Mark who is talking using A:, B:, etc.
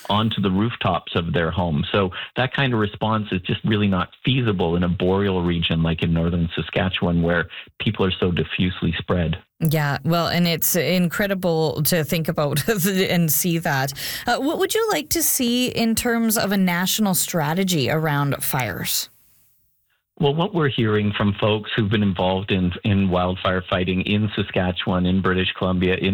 A: onto the rooftops of their home. So that kind of response is just really not feasible in a boreal region like in northern Saskatchewan, where people are so diffusely spread.
B: Yeah, well, and it's incredible to think about and see that. What would you like to see in terms of a national strategy around fires?
A: Well, what we're hearing from folks who've been involved in wildfire fighting in Saskatchewan, in British Columbia,